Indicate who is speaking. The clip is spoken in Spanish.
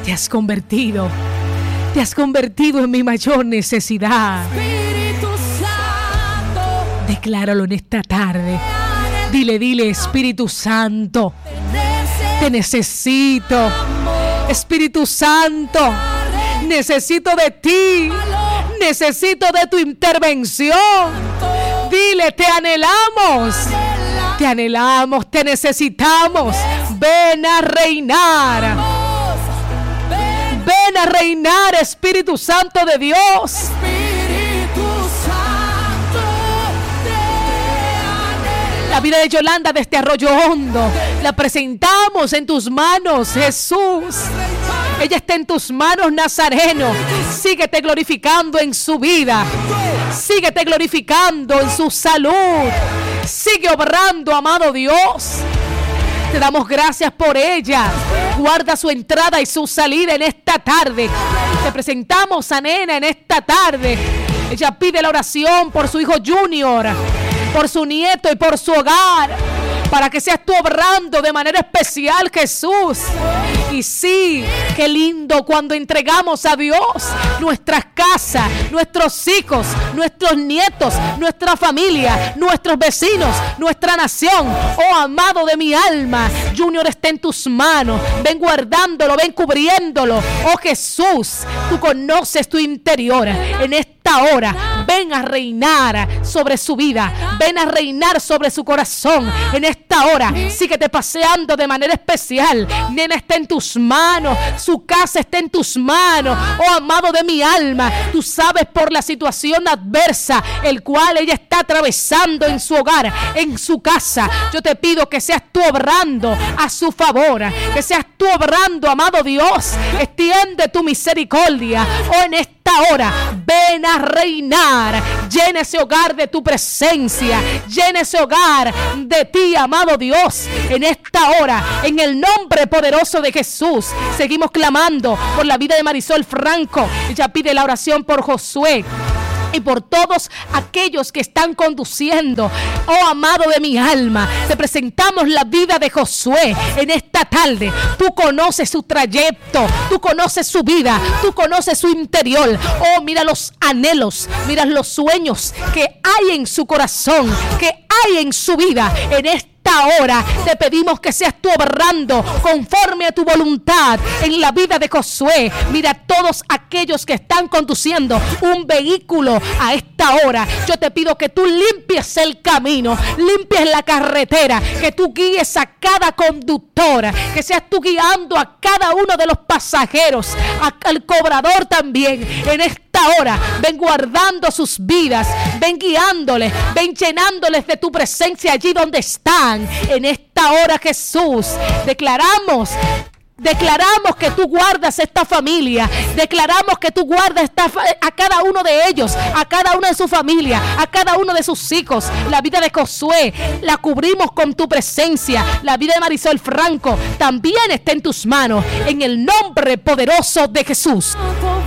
Speaker 1: Te has convertido en mi mayor necesidad. Decláralo en esta tarde. Dile, Espíritu Santo, te necesito. Espíritu Santo, necesito de ti. Necesito de tu intervención. Dile, te anhelamos, te necesitamos. Ven a reinar, Espíritu Santo de Dios. La vida de Yolanda desde Arroyo Hondo la presentamos en tus manos, Jesús. Ella está en tus manos, Nazareno. Síguete glorificando en su vida. Síguete glorificando en su salud. Sigue obrando, amado Dios. Te damos gracias por ella. Guarda su entrada y su salida en esta tarde. Te presentamos a Nena en esta tarde. Ella pide la oración por su hijo Junior, por su nieto y por su hogar, para que seas tú obrando de manera especial, Jesús. Y sí, qué lindo cuando entregamos a Dios nuestras casas, nuestros hijos, nuestros nietos, nuestra familia, nuestros vecinos, nuestra nación. Oh, amado de mi alma, Junior está en tus manos. Ven guardándolo, ven cubriéndolo. Oh, Jesús, tú conoces tu interior. En esta hora, ven a reinar sobre su vida. Ven a reinar sobre su corazón. En esta hora, síguete paseando de manera especial. Nena está en tus manos. Su casa está en tus manos. Oh, amado de mi alma, tú sabes por la situación adversa el cual ella está atravesando en su hogar, en su casa. Yo te pido que seas tú obrando a su favor. Que seas tú obrando, amado Dios. Extiende tu misericordia. Oh, en esta hora, ven a reinar. Llena ese hogar de tu presencia. Llena ese hogar de ti, amado Dios. En esta hora, en el nombre poderoso de Jesús, seguimos clamando por la vida de Marisol Franco. Ella pide la oración por Josué y por todos aquellos que están conduciendo. Oh, amado de mi alma, te presentamos la vida de Josué en esta tarde. Tú conoces su trayecto, tú conoces su vida, tú conoces su interior. Oh, mira los anhelos, mira los sueños que hay en su corazón, que hay en su vida. En esta hora te pedimos que seas tú obrando conforme a tu voluntad en la vida de Josué. Mira todos aquellos que están conduciendo un vehículo a esta hora. Yo te pido que tú limpies el camino, limpies la carretera, que tú guíes a cada conductora, que seas tú guiando a cada uno de los pasajeros, al cobrador también. En esta hora, ven guardando sus vidas, ven guiándoles, ven llenándoles de tu presencia allí donde están. En esta hora, Jesús, declaramos que tú guardas esta familia. Declaramos que tú guardas a cada uno de ellos, a cada una de su familia, a cada uno de sus hijos. La vida de Josué la cubrimos con tu presencia. La vida de Marisol Franco también está en tus manos. En el nombre poderoso de Jesús.